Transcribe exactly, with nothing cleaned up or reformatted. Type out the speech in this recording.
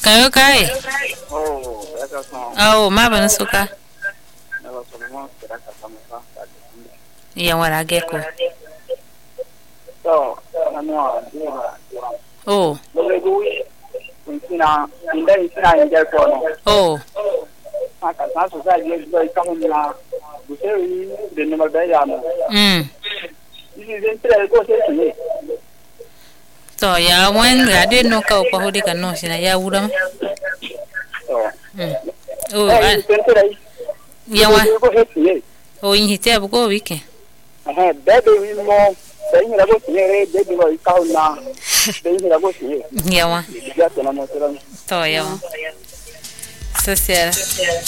Kayo kai. Oh, esa son. Oh, ma ban suka. Na ba so mo kira ka kama ka. Iya wara geko. So, ano Oh. Lo go sina inda sina inda ko no. Oh. Aka sa so sa ye do ka mo na. Buseri de number ba ya no. Mm. Ini dentre ko se ni. So ya wan ga de no ka ko hodi kan no sina ya wura. Oh. Mm. Oh, Eh, dentre ya wa. ko he ni. Oh, yin hite bu ko wike. Eh, bebe wi mo. Dai ni la ko ni re de do ka na. Dai ni la ko ni. Ya wa. Ya te na mo se la. To ya wa. Social.